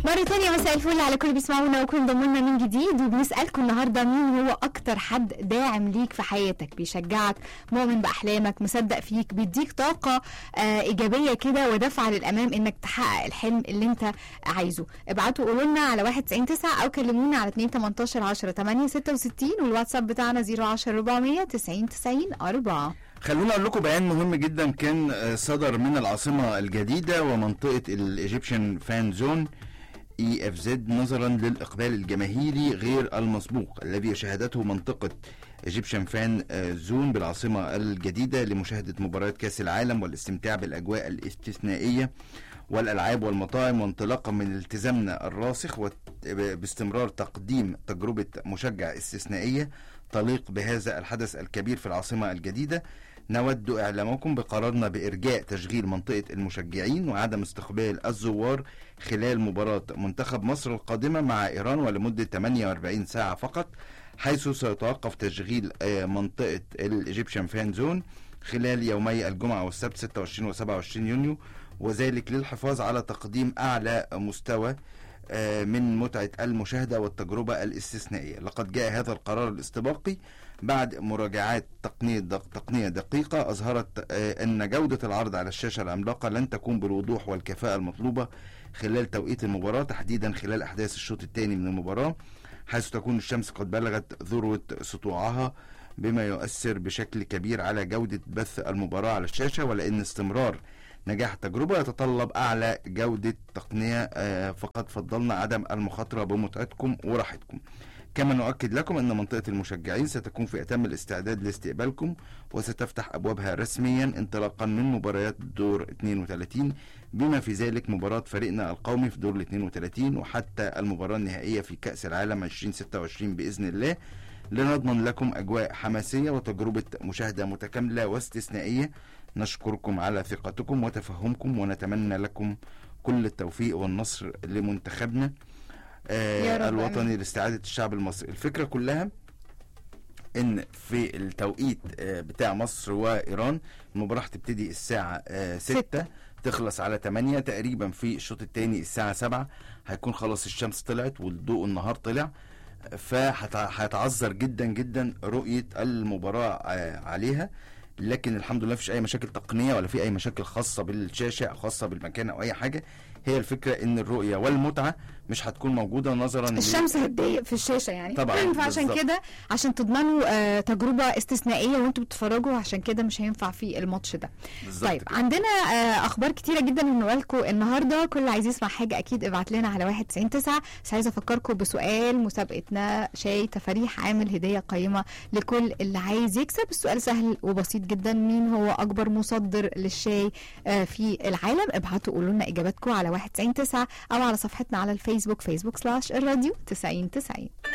مرة تانية مساء الفل على كل بيسمعونا وكل انضموا من جديد، وبنسألكم النهاردة مين هو أكتر حد داعم ليك في حياتك، بيشجعك، مؤمن بأحلامك، مصدق فيك، بيديك طاقة إيجابية كده ودفعة للأمام إنك تحقق الحلم اللي أنت عايزه. ابعتوا قولوا لنا على 199 أو كلمونا على 218 10 8 66 والواتساب بتاعنا 010 400 90 90 4. خلونا اقول لكم بيان مهم جدا كان صدر من العاصمه الجديده ومنطقه الايجيبشن فان زون EFZ نظرا للاقبال الجماهيري غير المسبوق الذي شهدته منطقه ايجيبشن فان زون بالعاصمه الجديده لمشاهده مباريات كاس العالم والاستمتاع بالاجواء الاستثنائيه والالعاب والمطاعم، وانطلاقا من التزامنا الراسخ باستمرار تقديم تجربه مشجع استثنائيه تليق بهذا الحدث الكبير في العاصمه الجديده. نود إعلامكم بقرارنا بإرجاء تشغيل منطقة المشجعين وعدم استقبال الزوار خلال مباراة منتخب مصر القادمة مع إيران ولمدة 48 ساعة فقط، حيث سيتوقف تشغيل منطقة الإيجيبشن فان زون خلال يومي الجمعة والسبت 26 و27 يونيو، وذلك للحفاظ على تقديم أعلى مستوى من متعة المشاهدة والتجربة الاستثنائية. لقد جاء هذا القرار الاستباقي بعد مراجعات تقنية دقيقة أظهرت أن جودة العرض على الشاشة العملاقة لن تكون بالوضوح والكفاءة المطلوبة خلال توقيت المباراة، تحديدا خلال أحداث الشوط الثاني من المباراة، حيث تكون الشمس قد بلغت ذروة سطوعها بما يؤثر بشكل كبير على جودة بث المباراة على الشاشة، ولأن استمرار نجاح التجربة يتطلب أعلى جودة تقنية، فقد فضلنا عدم المخاطرة بمتعتكم وراحتكم. كما نؤكد لكم أن منطقة المشجعين ستكون في أتم الاستعداد لاستقبالكم، وستفتح أبوابها رسميا انطلاقا من مباريات دور 32 بما في ذلك مباراة فريقنا القومي في دور 32 وحتى المباراة النهائية في كأس العالم 2026 بإذن الله، لنضمن لكم أجواء حماسية وتجربة مشاهدة متكاملة واستثنائية. نشكركم على ثقتكم وتفهمكم ونتمنى لكم كل التوفيق والنصر لمنتخبنا الوطني لاستعادة الشعب المصري. الفكرة كلها ان في التوقيت بتاع مصر وإيران المباراة هتبتدي الساعة 6 تخلص على 8 تقريبا، في الشوط الثاني الساعة 7 هيكون خلاص الشمس طلعت والضوء النهار طلع، فهتعذر جدا جدا رؤية المباراة عليها. لكن الحمد لله مفيش اي مشاكل تقنيه ولا في اي مشاكل خاصه بالشاشه او خاصه بالمكان او اي حاجه. هي الفكره ان الرؤيه والمتعه مش هتكون موجوده نظرا الشمس هتضايق في الشاشه يعني طبعا، فعشان كده عشان تضمنوا تجربه استثنائيه وانتم بتتفرجوا، عشان كده مش هينفع في الماتش ده. طيب كده. عندنا اخبار كتيره جدا بنقول لكم النهارده، كل عايز يسمع حاجه اكيد ابعت لنا على 199. بس عايزه افكركم بسؤال مسابقتنا شاي تفاريح عامل هديه قيمه لكل اللي عايز يكسب. السؤال سهل وبسيط جدا، مين هو اكبر مصدر للشاي في العالم؟ ابعتوا قولوا لنا اجاباتكم على 199 او على صفحتنا على الفيسبوك facebook/الراديو 9090.